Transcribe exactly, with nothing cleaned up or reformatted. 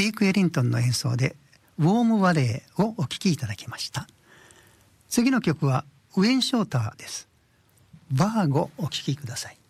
ディーク・エリントンの演奏でウォーム・バレーをお聴きいただきました。次の曲はウェン・ショーターです。バーゴお聴きください。